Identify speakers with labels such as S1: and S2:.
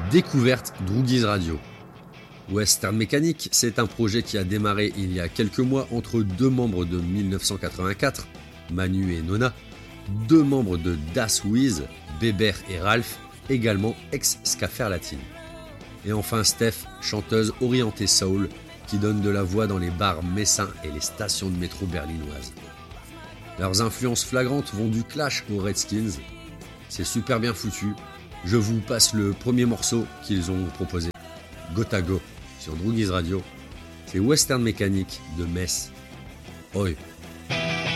S1: Découverte Droogies Radio. Western Mécanique, c'est un projet qui a démarré il y a quelques mois entre deux membres de 1984, Manu et Nona, deux membres de Das Wiz, Bébert et Ralph, également ex-Scaffer Latine. Et enfin Steph, chanteuse orientée soul, qui donne de la voix dans les bars messins et les stations de métro berlinoises. Leurs influences flagrantes vont du Clash aux Redskins. C'est super bien foutu. Je vous passe le premier morceau qu'ils ont proposé, Gotago, sur Droogies Radio. C'est Western Mécanique de Metz. Oi.